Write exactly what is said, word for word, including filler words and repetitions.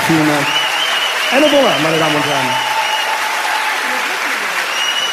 vielen Dank. Enno Bunger, meine Damen und Herren.